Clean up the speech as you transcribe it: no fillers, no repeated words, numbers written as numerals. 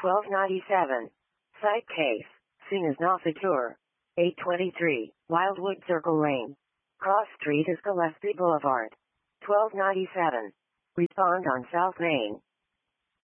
1297. Site case. Scene is Noffitur. 823. Wildwood Circle Lane. Cross Street is Gillespie Boulevard. 1297. Respond on South Main.